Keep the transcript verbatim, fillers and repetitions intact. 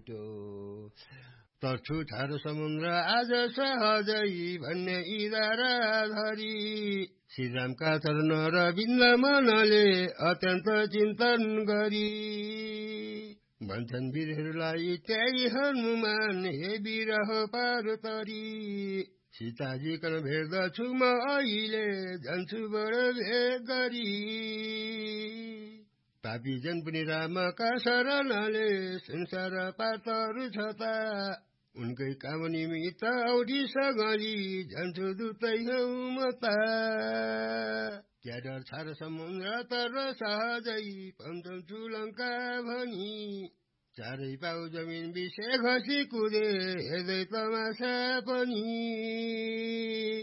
भेट्यो तर्छु ठाडो समुद्र आज सहजै भन्ने इदारा धरी श्रीरामका चरण र बिन्द मनले अत्यन्त चिन्तन गरी भन्छन् वीरहरूलाई त्यही हनुमान हे बिरह पार्वतरी सीताजी कन भेट्दछु म अहिले जान्छु बडो भेग गरी पापी जन पनि रामका शरणले संसार पातहरू छता उनकै काम निमित्त औधी सगली जान्छु दुतै हौ म त क्या डर छार समुद्र तर सहजै पन्छौ लङ्का भनी चारै पाउ जमिन बिसे खसी कुदे हेर्दै तमासा पनि